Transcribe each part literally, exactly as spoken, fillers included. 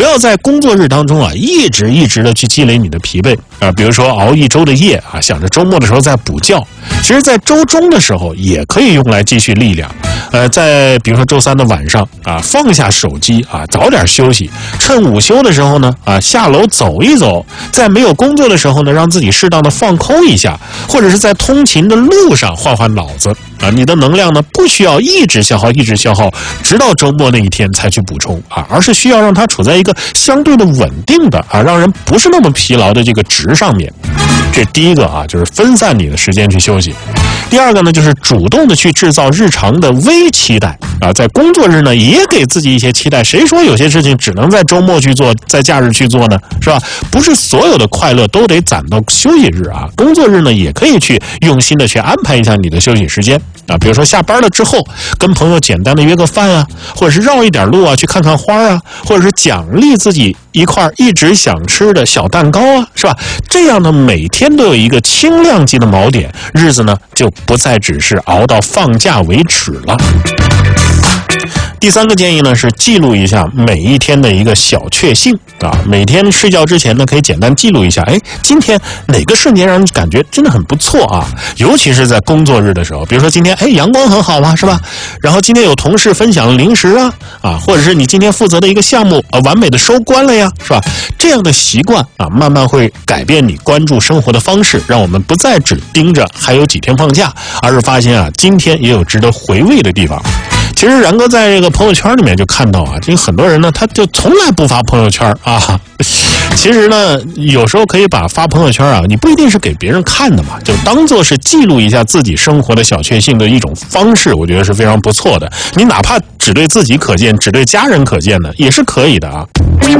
不要在工作日当中啊，一直一直的去积累你的疲惫啊，比如说熬一周的夜啊，想着周末的时候再补觉。其实，在周中的时候也可以用来积蓄力量。呃，在比如说周三的晚上啊，放下手机啊，早点休息。趁午休的时候呢，啊，下楼走一走。在没有工作的时候呢，让自己适当的放空一下，或者是在通勤的路上换换脑子啊。你的能量呢，不需要一直消耗，一直消耗，直到周末那一天才去补充啊，而是需要让它处在一个相对的稳定的啊，让人不是那么疲劳的这个值上面。这第一个啊，就是分散你的时间去休息。第二个呢，就是主动的去制造日常的微期待啊，在工作日呢也给自己一些期待。谁说有些事情只能在周末去做，在假日去做呢？是吧？不是所有的快乐都得攒到休息日啊，工作日呢也可以去用心的去安排一下你的休息时间啊，比如说下班了之后，跟朋友简单的约个饭啊，或者是绕一点路啊，去看看花啊，或者是奖励自己一块一直想吃的小蛋糕啊，是吧？这样呢，每天都有一个轻量级的锚点，日子呢就不再只是熬到放假为止了。第三个建议呢是记录一下每一天的一个小确幸啊，每天睡觉之前呢可以简单记录一下，哎，今天哪个瞬间让你感觉真的很不错啊？尤其是在工作日的时候，比如说今天哎阳光很好啊，是吧？然后今天有同事分享零食啊，啊，或者是你今天负责的一个项目啊完美的收官了呀，是吧？这样的习惯啊，慢慢会改变你关注生活的方式，让我们不再只盯着还有几天放假，而是发现啊今天也有值得回味的地方。其实然哥在这个朋友圈里面就看到啊，这个很多人呢，他就从来不发朋友圈啊。其实呢，有时候可以把发朋友圈啊，你不一定是给别人看的嘛，就当做是记录一下自己生活的小确幸的一种方式，我觉得是非常不错的。你哪怕只对自己可见，只对家人可见的，也是可以的啊。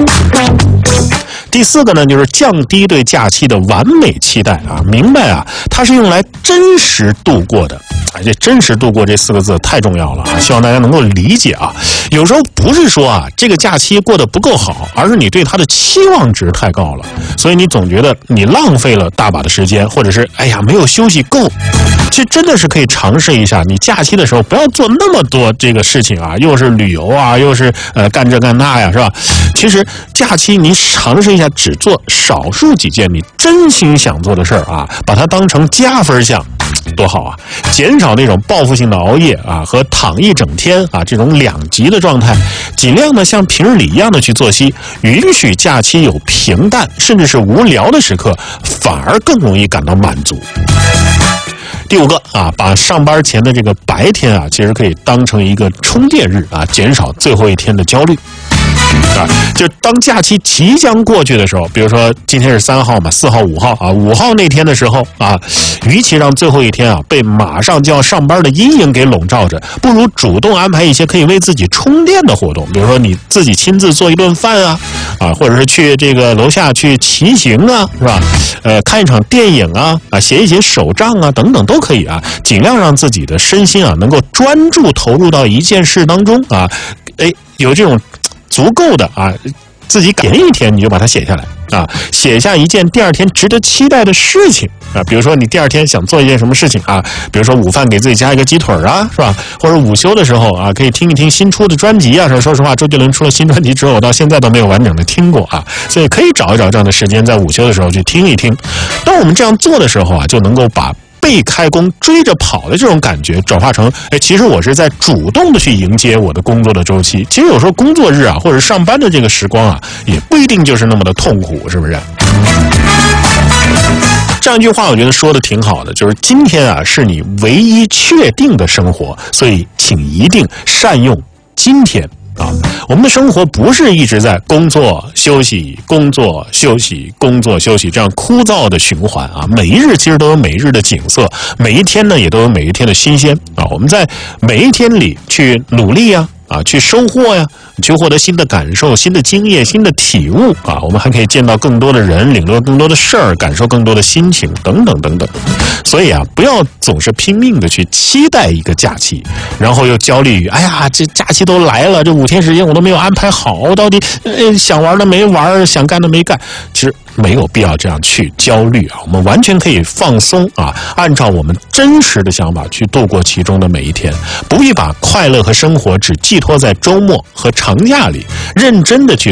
第四个呢，就是降低对假期的完美期待啊，明白啊，它是用来真实度过的。啊，这真实度过这四个字太重要了啊！希望大家能够理解啊。有时候不是说啊这个假期过得不够好，而是你对它的期望值太高了，所以你总觉得你浪费了大把的时间，或者是哎呀没有休息够。其实真的是可以尝试一下，你假期的时候不要做那么多这个事情啊，又是旅游啊，又是呃干这干那呀，是吧？其实假期你尝试一下，只做少数几件你真心想做的事儿啊，把它当成加分项。多好啊！减少那种报复性的熬夜啊和躺一整天啊这种两极的状态，尽量呢像平日里一样的去作息，允许假期有平淡甚至是无聊的时刻，反而更容易感到满足。第五个啊，把上班前的这个白天啊，其实可以当成一个充电日啊，减少最后一天的焦虑。啊，就当假期即将过去的时候，比如说今天是三号嘛，四号、五号啊，五号那天的时候啊，与其让最后一天啊被马上就要上班的阴影给笼罩着，不如主动安排一些可以为自己充电的活动，比如说你自己亲自做一顿饭啊，啊，或者是去这个楼下去骑行啊，是吧？呃，看一场电影啊，啊，写一写手账啊，等等都可以啊，尽量让自己的身心啊能够专注投入到一件事当中啊，哎，有这种。足够的啊，自己前一天你就把它写下来啊，写下一件第二天值得期待的事情啊，比如说你第二天想做一件什么事情啊，比如说午饭给自己加一个鸡腿啊，是吧？或者午休的时候啊，可以听一听新出的专辑啊。说实话，周杰伦出了新专辑之后，我到现在都没有完整的听过啊，所以可以找一找这样的时间，在午休的时候去听一听。当我们这样做的时候啊，就能够把被开工追着跑的这种感觉转化成，哎，其实我是在主动的去迎接我的工作的周期。其实有时候工作日啊，或者上班的这个时光啊，也不一定就是那么的痛苦，是不是？这样一句话我觉得说的挺好的，就是今天啊是你唯一确定的生活，所以请一定善用今天。啊，我们的生活不是一直在工作休息工作休息工作休息这样枯燥的循环啊，每一日其实都有每一日的景色，每一天呢也都有每一天的新鲜啊，我们在每一天里去努力啊啊，去收获呀，去获得新的感受、新的经验、新的体悟啊，我们还可以见到更多的人，领略更多的事儿，感受更多的心情等等等等。所以啊，不要总是拼命的去期待一个假期，然后又焦虑于，哎呀，这假期都来了，这五天时间我都没有安排好，到底呃想玩的没玩，想干的没干。其实没有必要这样去焦虑啊，我们完全可以放松啊，按照我们真实的想法去度过其中的每一天，不必把快乐和生活只寄托在周末和长假里，认真的去